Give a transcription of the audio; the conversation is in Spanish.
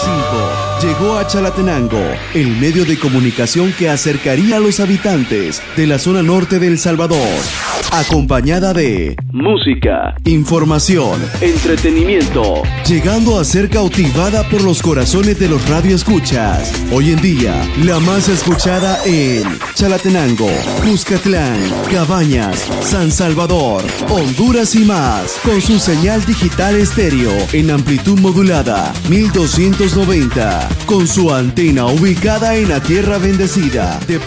llegó a Chalatenango, el medio de comunicación que acercaría a los habitantes de la zona norte de El Salvador, acompañada de música, información, entretenimiento, llegando a ser cautivada por los corazones de los radioescuchas. Hoy en día, la más escuchada en Chalatenango, Cuscatlán, Cabañas, San Salvador, Honduras y más, con su señal digital estéreo en amplitud modulada 1290, con su antena ubicada en la tierra bendecida de